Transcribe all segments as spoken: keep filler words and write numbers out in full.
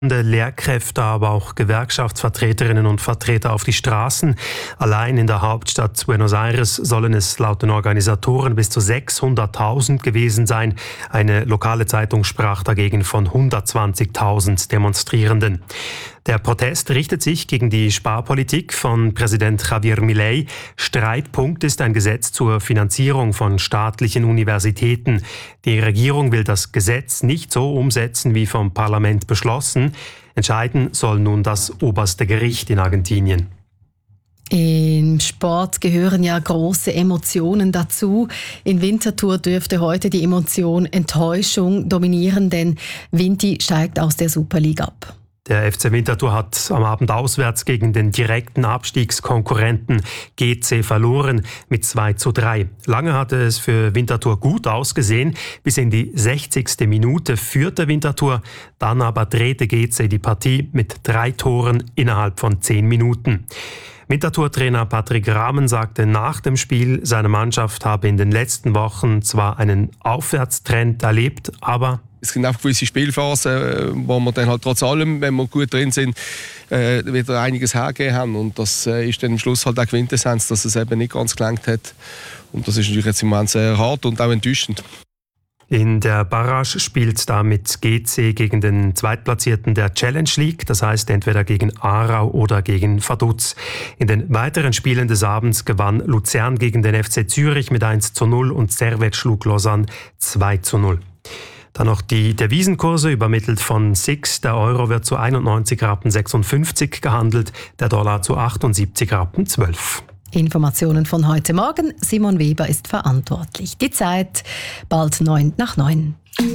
Lehrkräfte, aber auch Gewerkschaftsvertreterinnen und Vertreter auf die Straßen. Allein in der Hauptstadt Buenos Aires sollen es laut den Organisatoren bis zu sechshunderttausend gewesen sein. Eine lokale Zeitung sprach dagegen von hundertzwanzigtausend Demonstrierenden. Der Protest richtet sich gegen die Sparpolitik von Präsident Javier Milei. Streitpunkt ist ein Gesetz zur Finanzierung von staatlichen Universitäten. Die Regierung will das Gesetz nicht so umsetzen wie vom Parlament beschlossen. Entscheiden soll nun das oberste Gericht in Argentinien. Im Sport gehören ja große Emotionen dazu. In Winterthur dürfte heute die Emotion Enttäuschung dominieren, denn Vinti steigt aus der Super League ab. Der F C Winterthur hat am Abend auswärts gegen den direkten Abstiegskonkurrenten G C verloren mit zwei zu drei. Lange hatte es für Winterthur gut ausgesehen. Bis in die sechzigste Minute führte Winterthur. Dann aber drehte G C die Partie mit drei Toren innerhalb von zehn Minuten. Winterthur-Trainer Patrick Rahmen sagte nach dem Spiel, seine Mannschaft habe in den letzten Wochen zwar einen Aufwärtstrend erlebt, aber es gibt einfach gewisse Spielphasen, wo wir dann halt trotz allem, wenn wir gut drin sind, äh, wieder einiges hergegeben haben. Und das äh, ist dann am Schluss halt auch Quintessenz, dass es eben nicht ganz gelangt hat. Und das ist natürlich jetzt im Moment sehr hart und auch enttäuschend. In der Barrage spielt damit G C gegen den Zweitplatzierten der Challenge League, das heißt entweder gegen Aarau oder gegen Vaduz. In den weiteren Spielen des Abends gewann Luzern gegen den F C Zürich mit eins zu null und Servette schlug Lausanne zwei zu null. Dann noch die Devisenkurse, übermittelt von S I X. Der Euro wird zu einundneunzig Rappen sechsundfünfzig gehandelt, der Dollar zu achtundsiebzig Rappen zwölf. Informationen von heute Morgen. Simon Weber ist verantwortlich. Die Zeit bald neun nach neun.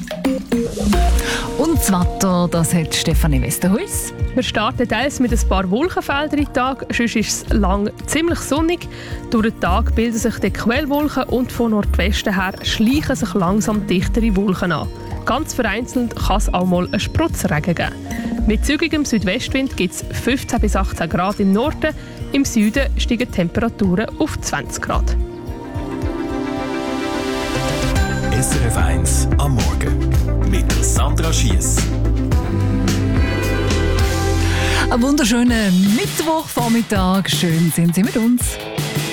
Und das Wetter, das hat Stefanie Westerhuis. Wir starten teils mit ein paar Wolkenfeldern im Tag, sonst ist es lang ziemlich sonnig. Durch den Tag bilden sich die Quellwolken und von Nordwesten her schleichen sich langsam dichtere Wolken an. Ganz vereinzelt kann es auch mal einen Sprotzregen geben. Mit zügigem Südwestwind gibt es fünfzehn bis achtzehn Grad im Norden, im Süden steigen die Temperaturen auf zwanzig Grad. S R F eins am Morgen mit Sandra Schiess. Einen wunderschönen Mittwochvormittag. Schön sind Sie mit uns.